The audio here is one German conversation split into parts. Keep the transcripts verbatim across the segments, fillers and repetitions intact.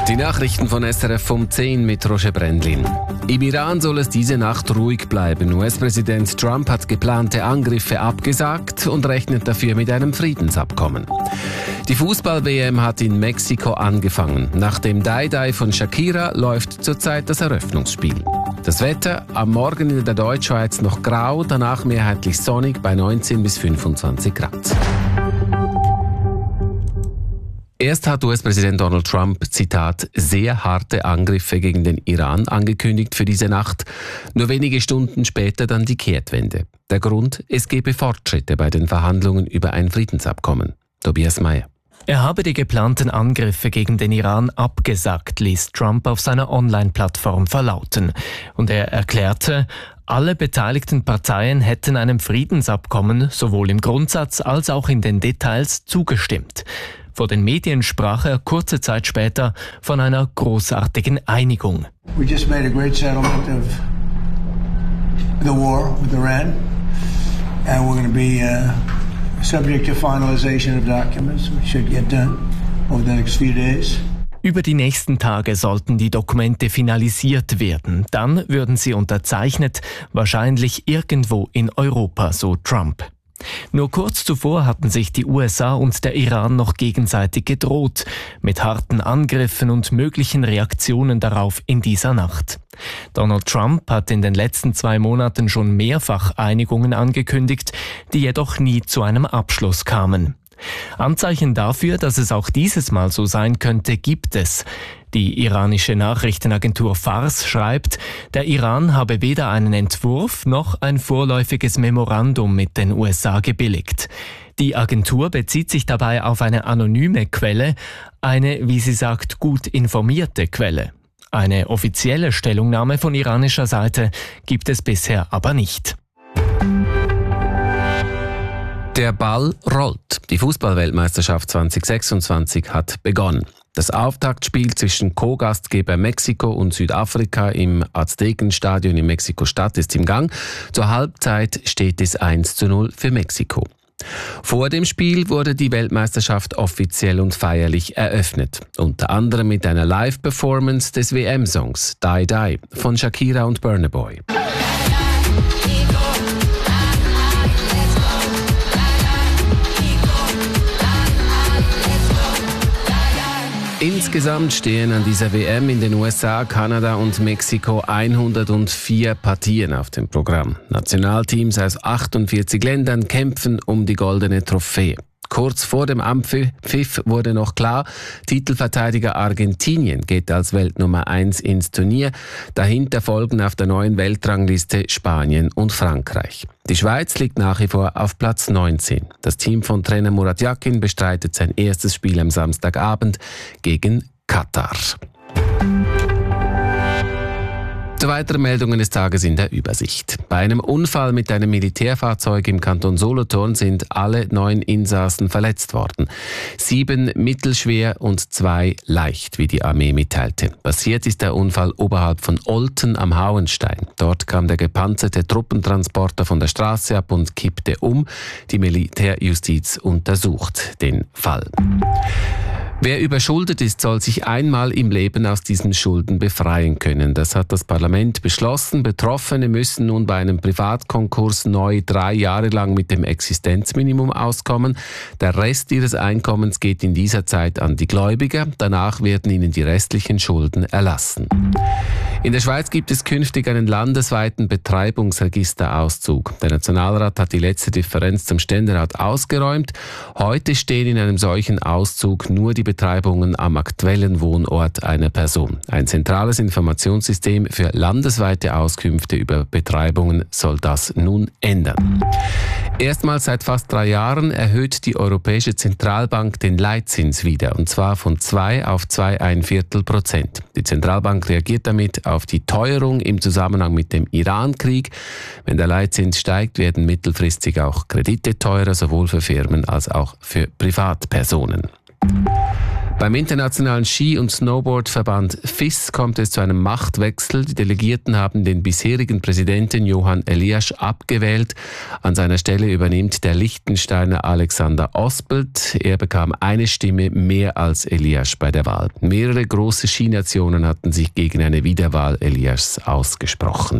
Die Nachrichten von S R F um zehn mit Roger Brändlin. Im Iran soll es diese Nacht ruhig bleiben. U S-Präsident Trump hat geplante Angriffe abgesagt und rechnet dafür mit einem Friedensabkommen. Die Fußball-W M hat in Mexiko angefangen. Nach dem Die-Die von Shakira läuft zurzeit das Eröffnungsspiel. Das Wetter am Morgen in der Deutschschweiz noch grau, danach mehrheitlich sonnig bei neunzehn bis fünfundzwanzig Grad. Erst hat U S-Präsident Donald Trump, Zitat, sehr harte Angriffe gegen den Iran angekündigt für diese Nacht. Nur wenige Stunden später dann die Kehrtwende. Der Grund, es gebe Fortschritte bei den Verhandlungen über ein Friedensabkommen. Tobias Meyer. Er habe die geplanten Angriffe gegen den Iran abgesagt, ließ Trump auf seiner Online-Plattform verlauten. Und er erklärte, alle beteiligten Parteien hätten einem Friedensabkommen sowohl im Grundsatz als auch in den Details zugestimmt. Vor den Medien sprach er kurze Zeit später von einer großartigen Einigung. We just made a great settlement of the war with Iran, and we're going to be uh, subject to finalization of documents, which should get done over the next few days. Über die nächsten Tage sollten die Dokumente finalisiert werden. Dann würden sie unterzeichnet, wahrscheinlich irgendwo in Europa, so Trump. Nur kurz zuvor hatten sich die U S A und der Iran noch gegenseitig gedroht, mit harten Angriffen und möglichen Reaktionen darauf in dieser Nacht. Donald Trump hat in den letzten zwei Monaten schon mehrfach Einigungen angekündigt, die jedoch nie zu einem Abschluss kamen. Anzeichen dafür, dass es auch dieses Mal so sein könnte, gibt es. Die iranische Nachrichtenagentur Fars schreibt, der Iran habe weder einen Entwurf noch ein vorläufiges Memorandum mit den U S A gebilligt. Die Agentur bezieht sich dabei auf eine anonyme Quelle, eine, wie sie sagt, gut informierte Quelle. Eine offizielle Stellungnahme von iranischer Seite gibt es bisher aber nicht. Der Ball rollt. Die Fußball-Weltmeisterschaft zwanzig sechsundzwanzig hat begonnen. Das Auftaktspiel zwischen Co-Gastgeber Mexiko und Südafrika im Aztekenstadion in Mexiko-Stadt ist im Gang. Zur Halbzeit steht es eins zu null für Mexiko. Vor dem Spiel wurde die Weltmeisterschaft offiziell und feierlich eröffnet. Unter anderem mit einer Live-Performance des W M-Songs Die Die von Shakira und Burna Boy. Insgesamt stehen an dieser W M in den U S A, Kanada und Mexiko hundertvier Partien auf dem Programm. Nationalteams aus achtundvierzig Ländern kämpfen um die goldene Trophäe. Kurz vor dem Anpfiff wurde noch klar, Titelverteidiger Argentinien geht als Weltnummer eins ins Turnier. Dahinter folgen auf der neuen Weltrangliste Spanien und Frankreich. Die Schweiz liegt nach wie vor auf Platz neunzehn. Das Team von Trainer Murat Yakin bestreitet sein erstes Spiel am Samstagabend gegen Katar. Zu weiteren Meldungen des Tages in der Übersicht. Bei einem Unfall mit einem Militärfahrzeug im Kanton Solothurn sind alle neun Insassen verletzt worden. Sieben mittelschwer und zwei leicht, wie die Armee mitteilte. Passiert ist der Unfall oberhalb von Olten am Hauenstein. Dort kam der gepanzerte Truppentransporter von der Straße ab und kippte um. Die Militärjustiz untersucht den Fall. Wer überschuldet ist, soll sich einmal im Leben aus diesen Schulden befreien können. Das hat das Parlament beschlossen. Betroffene müssen nun bei einem Privatkonkurs neu drei Jahre lang mit dem Existenzminimum auskommen. Der Rest ihres Einkommens geht in dieser Zeit an die Gläubiger. Danach werden ihnen die restlichen Schulden erlassen. In der Schweiz gibt es künftig einen landesweiten Betreibungsregisterauszug. Der Nationalrat hat die letzte Differenz zum Ständerat ausgeräumt. Heute stehen in einem solchen Auszug nur die Betreibungen am aktuellen Wohnort einer Person. Ein zentrales Informationssystem für landesweite Auskünfte über Betreibungen soll das nun ändern. Erstmals seit fast drei Jahren erhöht die Europäische Zentralbank den Leitzins wieder, und zwar von zwei auf zwei ein Viertel Prozent. Die Zentralbank reagiert damit auf die Teuerung im Zusammenhang mit dem Iran-Krieg. Wenn der Leitzins steigt, werden mittelfristig auch Kredite teurer, sowohl für Firmen als auch für Privatpersonen. Beim Internationalen Ski- und Snowboardverband F I S kommt es zu einem Machtwechsel. Die Delegierten haben den bisherigen Präsidenten Johan Elias abgewählt. An seiner Stelle übernimmt der Liechtensteiner Alexander Ospelt. Er bekam eine Stimme mehr als Elias bei der Wahl. Mehrere große Skinationen hatten sich gegen eine Wiederwahl Elias ausgesprochen.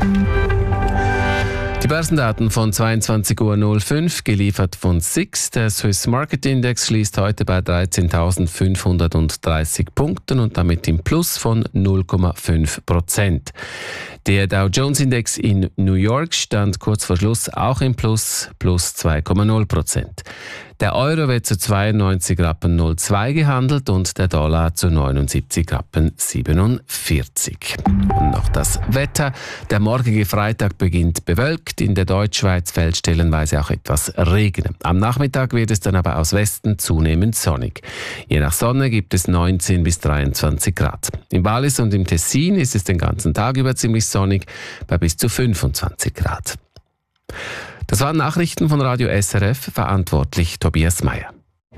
Die Börsendaten von zweiundzwanzig Uhr null fünf, geliefert von S I X. Der Swiss Market Index schließt heute bei dreizehntausendfünfhundertdreißig Punkten und damit im Plus von null Komma fünf Prozent. Der Dow Jones Index in New York stand kurz vor Schluss auch im Plus, plus zwei Komma null Prozent. Der Euro wird zu zweiundneunzig Rappen null zwei gehandelt und der Dollar zu neunundsiebzig Rappen siebenundvierzig. Und noch das Wetter. Der morgige Freitag beginnt bewölkt. In der Deutschschweiz fällt stellenweise auch etwas Regen. Am Nachmittag wird es dann aber aus Westen zunehmend sonnig. Je nach Sonne gibt es neunzehn bis dreiundzwanzig Grad. Im Wallis und im Tessin ist es den ganzen Tag über ziemlich sonnig bei bis zu fünfundzwanzig Grad. Das waren Nachrichten von Radio S R F, verantwortlich Tobias Meyer.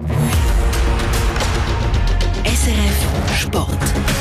S R F Sport.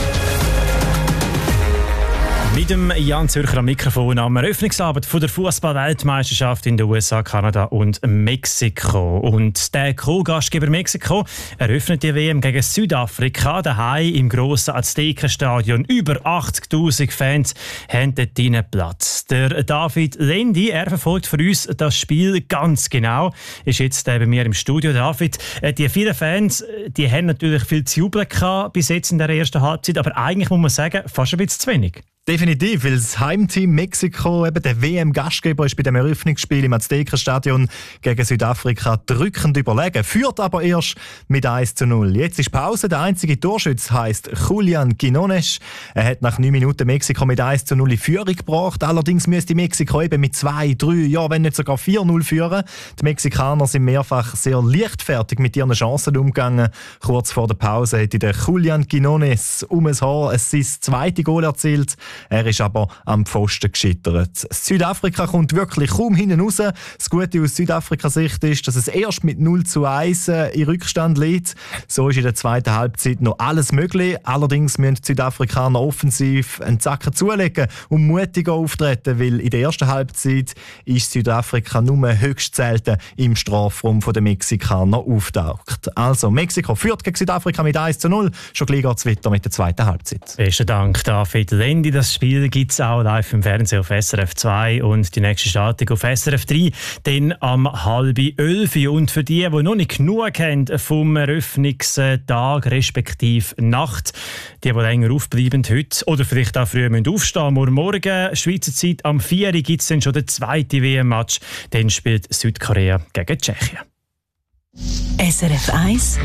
Mit dem Jan Zürcher am Mikrofon am Eröffnungsabend von der Fußball-Weltmeisterschaft in den U S A, Kanada und Mexiko. Und der Co-Gastgeber Mexiko eröffnet die W M gegen Südafrika daheim im grossen Aztekenstadion. Über achtzigtausend Fans haben dort drinnen Platz. Der David Lendi, er verfolgt für uns das Spiel ganz genau, ist jetzt bei mir im Studio. David, die vielen Fans, die haben natürlich viel zu jubeln gehabt bis jetzt in der ersten Halbzeit, aber eigentlich muss man sagen, fast ein bisschen zu wenig. Definitiv, weil das Heimteam Mexiko, eben der W M-Gastgeber, ist bei dem Eröffnungsspiel im Aztekenstadion gegen Südafrika drückend überlegen, führt aber erst mit eins zu null. Jetzt ist Pause, der einzige Torschütze heisst Julian Quinones. Er hat nach neun Minuten Mexiko mit eins zu null in Führung gebracht. Allerdings müsste Mexiko eben mit zwei, drei, ja wenn nicht sogar vier null führen. Die Mexikaner sind mehrfach sehr leichtfertig mit ihren Chancen umgegangen. Kurz vor der Pause hätte der Julian Quinones um ein Haar ein sein zweites Goal erzielt. Er ist aber am Pfosten gescheitert. Südafrika kommt wirklich kaum hinten raus. Das Gute aus Südafrikas Sicht ist, dass es erst mit null zu eins in Rückstand liegt. So ist in der zweiten Halbzeit noch alles möglich. Allerdings müssen die Südafrikaner offensiv einen Zacken zulegen und mutiger auftreten, weil in der ersten Halbzeit ist Südafrika nur höchst selten im Strafraum der Mexikaner auftaucht. Also Mexiko führt gegen Südafrika mit eins zu null. Schon gleich geht es weiter mit der zweiten Halbzeit. Besten Dank, David Lendi. Das Spiel gibt es auch live im Fernsehen auf S R F zwei und die nächste Startung auf S R F drei, dann am halb elf. Und für die, die noch nicht genug haben vom Eröffnungstag respektive Nacht, die, die länger aufbleiben heute oder vielleicht auch früher müssen aufstehen müssen, morgen Schweizer Zeit am vier Uhr gibt es dann schon den zweiten W M-Match. Dann spielt Südkorea gegen Tschechien. S R F eins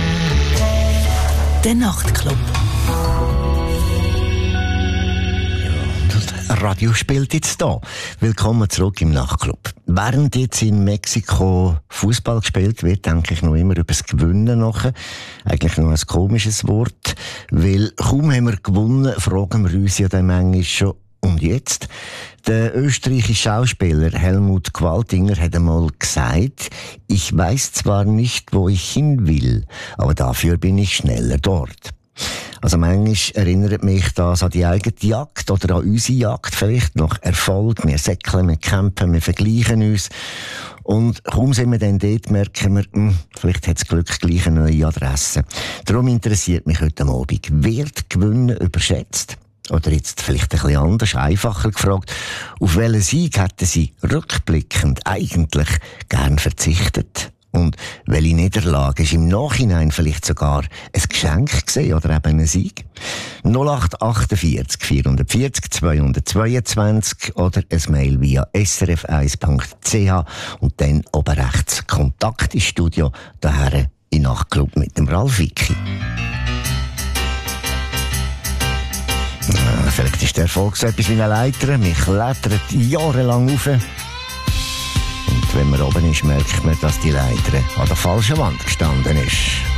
Der Nachtclub. Radio spielt jetzt da. Willkommen zurück im Nachtclub. Während jetzt in Mexiko Fußball gespielt wird, denke ich noch immer über das Gewinnen nach. Eigentlich noch ein komisches Wort, weil kaum haben wir gewonnen, fragen wir uns ja dann manchmal schon, und jetzt? Der österreichische Schauspieler Helmut Qualtinger hat einmal gesagt, ich weiß zwar nicht, wo ich hin will, aber dafür bin ich schneller dort. Also manchmal erinnert mich das an die eigene Jagd oder an unsere Jagd vielleicht nach Erfolg. Wir säckeln, wir kämpfen, wir vergleichen uns. Und kaum sind wir dann dort, merken wir, mh, vielleicht hat das Glück gleich eine neue Adresse. Darum interessiert mich heute Abend, wird Gewinnen überschätzt? Oder jetzt vielleicht ein bisschen anders, einfacher gefragt, auf welchen Sieg hätten Sie rückblickend eigentlich gern verzichtet? Und welche Niederlage ist im Nachhinein vielleicht sogar ein Geschenk gewesen oder eben ein Sieg? null acht achtundvierzig vierhundertvierzig zweihundertzweiundzwanzig oder ein Mail via s r f eins punkt c h und dann oben rechts Kontakt ins Studio, daher in Nachtclub mit dem Ralf Wicki. Ja, vielleicht ist der Erfolg so etwas wie eine Leiter. Man klettert jahrelang rauf. Und wenn man oben ist, merkt man, dass die Leiter an der falschen Wand gestanden ist.